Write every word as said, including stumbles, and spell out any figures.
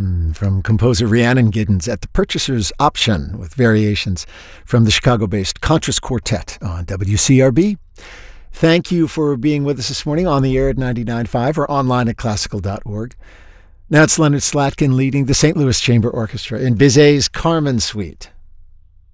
mm, from composer Rhiannon Giddens at the Purchaser's Option with variations from the Chicago-based Contras Quartet on W C R B. Thank you for being with us this morning on the air at ninety-nine point five or online at classical dot org. Now it's Leonard Slatkin leading the Saint Louis Chamber Orchestra in Bizet's Carmen Suite.